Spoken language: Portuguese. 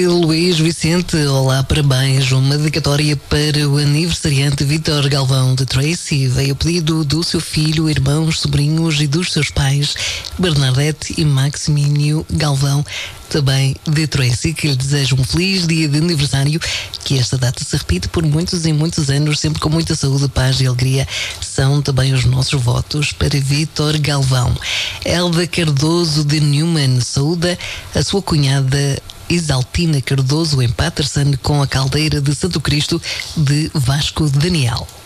Luís Vicente, olá, parabéns. Uma dedicatória para o aniversariante Vítor Galvão de Tracy. Veio a pedido do seu filho, irmãos, sobrinhos e dos seus pais, Bernadette e Maximínio Galvão, também de Tracy, que lhe desejo um feliz dia de aniversário, que esta data se repite por muitos e muitos anos, sempre com muita saúde, paz e alegria. São também os nossos votos para Vítor Galvão. Elda Cardoso de Newman saúda a sua cunhada Isaltina Cardoso em Paterson, com a caldeira de Santo Cristo de Vasco Daniel.